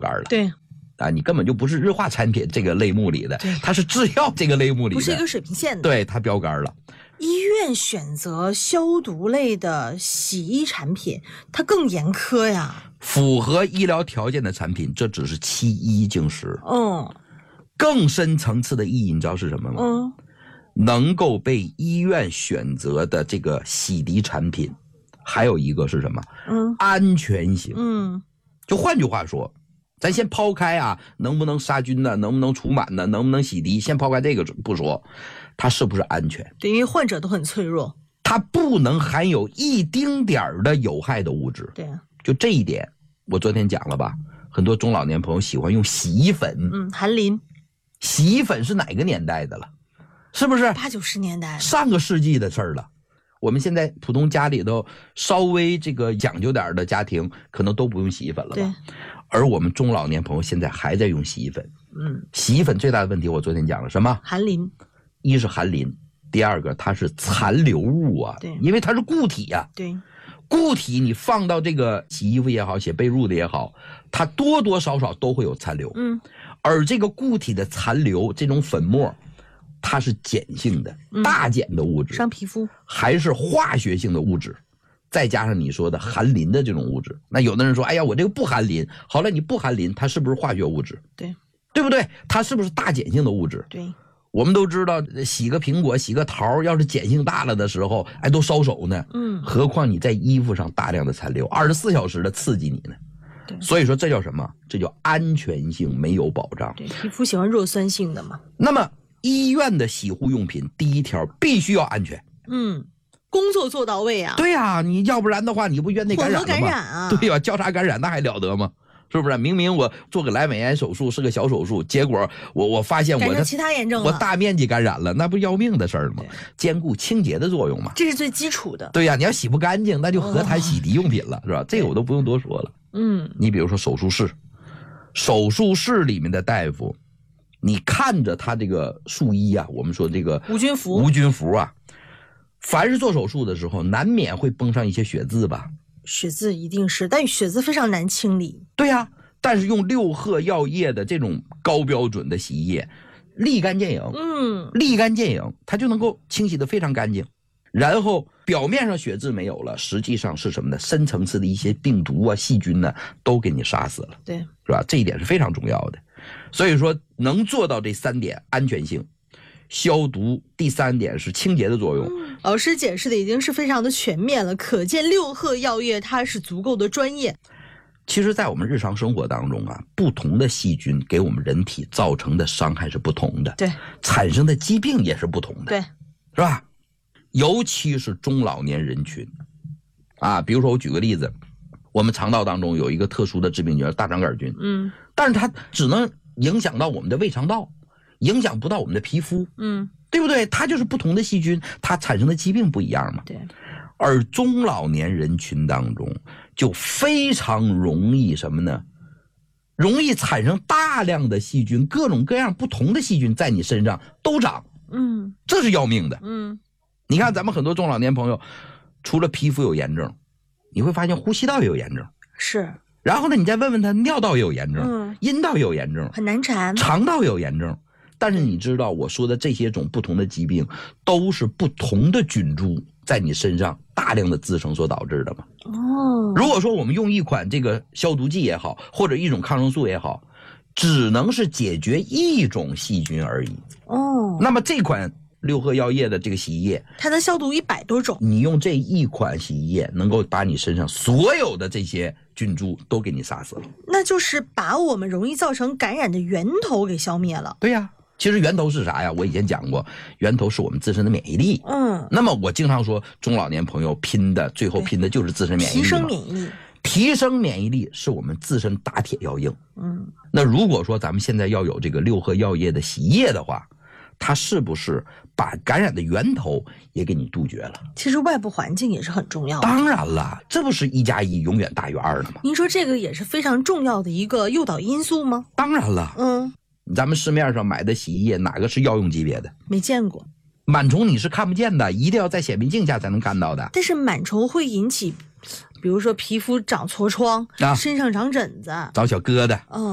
杆了。 对。 你根本就不是日化产品这个类目里的，它是制药这个类目里的， 不是一个水平线的。 对，它标杆了。 医院选择消毒类的洗衣产品，它更严苛呀。 符合医疗条件的产品，这只是其一经十。更深层次的意义，你知道是什么吗？能够被医院选择的这个洗涤产品，还有一个是什么？安全性。就换句话说，咱先抛开能不能杀菌呢，能不能除螨呢，能不能洗涤，先抛开这个不说，它是不是安全？ 对，因为患者都很脆弱， 它不能含有一丁点儿的有害的物质。 对， 就这一点，我昨天讲了吧？很多中老年朋友喜欢用洗衣粉， 含磷。 洗衣粉是哪个年代的了？是不是 80、90年代上个世纪的事儿了？我们现在普通家里头稍微这个讲究点的家庭，可能都不用洗衣粉了吧？ 对。 而我们中老年朋友现在还在用洗衣粉。洗衣粉最大的问题，我昨天讲了什么？ 含磷。 一是含磷，第二个它是残留物啊， 对， 因为它是固体啊。 对。 固体你放到这个洗衣服也好，写被褥的也好，它多多少少都会有残留。而这个固体的残留，这种粉末，它是碱性的，大碱的物质， 伤皮肤， 还是化学性的物质，再加上你说的含磷的这种物质。那有的人说，哎呀，我这个不含磷。好了，你不含磷，它是不是化学物质？ 对， 对不对？它是不是大碱性的物质？ 对。 我们都知道，洗个苹果、洗个桃，要是碱性大了的时候，都烧手呢。何况你在衣服上大量的残留，24小时的刺激你呢。 对， 所以说这叫什么？这叫安全性没有保障。 对，皮肤喜欢弱酸性的嘛。 那么医院的洗护用品，第一条必须要安全。 工作做到位啊。 对呀，你要不然的话，你不院内感染了吗？ 混合感染啊。 对呀，交叉感染那还了得吗？是不是？明明我做个阑尾炎手术是个小手术，结果我发现我的其他炎症了， 我大面积感染了，那不要命的事儿吗？兼顾清洁的作用嘛， 这是最基础的。 对呀，你要洗不干净，那就何谈洗涤用品了，是吧？这个我都不用多说了。你比如说手术室里面的大夫，你看着他这个术衣啊，我们说这个无菌服啊，凡是做手术的时候，难免会崩上一些血渍吧。 血渍一定是，但血渍非常难清理。 对呀，但是用六贺药业的这种高标准的洗衣液，立竿见影，它就能够清洗得非常干净。然后表面上血渍没有了，实际上是什么呢？深层次的一些病毒啊、细菌呢，都给你杀死了。 对， 是吧？这一点是非常重要的。所以说，能做到这3点：安全性、消毒，第3点是清洁的作用。 老师解释的已经是非常的全面了，可见六贺药业它是足够的专业。 其实在我们日常生活当中啊，不同的细菌给我们人体造成的伤害是不同的， 对， 产生的疾病也是不同的， 对， 是吧？尤其是中老年人群啊，比如说我举个例子，我们肠道当中有一个特殊的致病菌大肠杆菌，但是它只能影响到我们的胃肠道，影响不到我们的皮肤，对不对？它就是不同的细菌，它产生的疾病不一样嘛。 对。 而中老年人群当中就非常容易什么呢？容易产生大量的细菌，各种各样不同的细菌在你身上都长，这是要命的。你看咱们很多中老年朋友，除了皮肤有炎症，你会发现呼吸道也有炎症， 是。 然后呢，你再问问他，尿道也有炎症，阴道也有炎症， 很难缠， 肠道也有炎症。但是你知道我说的这些种不同的疾病，都是不同的菌株在你身上大量的滋生所导致的嘛。如果说我们用一款这个消毒剂也好，或者一种抗生素也好，只能是解决一种细菌而已。那么这款六贺药业的这个洗衣液， 它能消毒100多种。 你用这一款洗衣液，能够把你身上所有的这些菌株都给你杀死了。 那就是把我们容易造成感染的源头给消灭了。 对呀。其实源头是啥呀？我以前讲过，源头是我们自身的免疫力。那么我经常说，中老年朋友最后拼的就是自身免疫力。提升免疫力是我们自身打铁要硬。那如果说咱们现在要有这个六贺药业的洗衣液的话，它是不是把感染的源头也给你杜绝了？ 其实外部环境也是很重要的。 当然了，这不是1+1永远大于2的吗？ 您说这个也是非常重要的一个诱导因素吗？ 当然了。咱们市面上买的洗衣液哪个是药用级别的？ 没见过。 螨虫你是看不见的，一定要在显微镜下才能看到的。 但是螨虫会引起，比如说皮肤长痤疮，身上长疹子， 长小疙瘩。